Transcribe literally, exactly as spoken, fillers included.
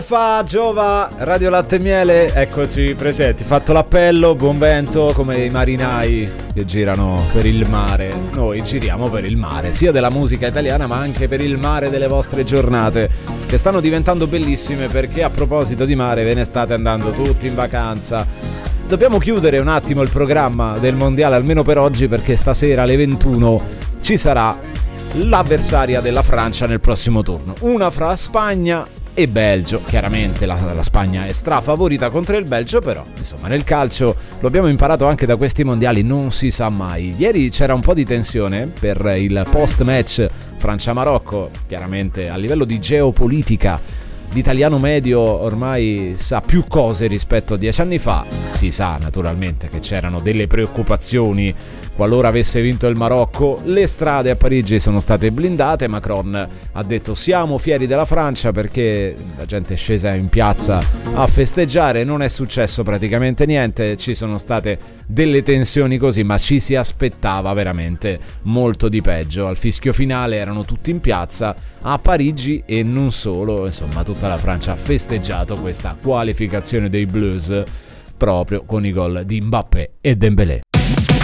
Fa Giova, Radio Latte e Miele, eccoci presenti. Fatto l'appello, buon vento, come i marinai che girano per il mare. Noi giriamo per il mare, sia della musica italiana ma anche per il mare delle vostre giornate, che stanno diventando bellissime, perché a proposito di mare ve ne state andando tutti in vacanza. Dobbiamo chiudere un attimo il programma del mondiale, almeno per oggi, perché stasera alle ventuno ci sarà l'avversaria della Francia nel prossimo turno, una fra Spagna e Belgio. Chiaramente la, la Spagna è strafavorita contro il Belgio, però insomma nel calcio lo abbiamo imparato anche da questi mondiali, non si sa mai. Ieri c'era un po' di tensione per il post match Francia-Marocco. Chiaramente a livello di geopolitica l'italiano medio ormai sa più cose rispetto a dieci anni fa. Si sa naturalmente che c'erano delle preoccupazioni qualora avesse vinto il Marocco. Le strade a Parigi sono state blindate. Macron ha detto siamo fieri della Francia, perché la gente è scesa in piazza a festeggiare. Non è successo praticamente niente, ci sono state delle tensioni così, ma ci si aspettava veramente molto di peggio. Al fischio finale erano tutti in piazza a Parigi e non solo, insomma tutta la Francia ha festeggiato questa qualificazione dei Blues proprio con i gol di Mbappé e Dembélé.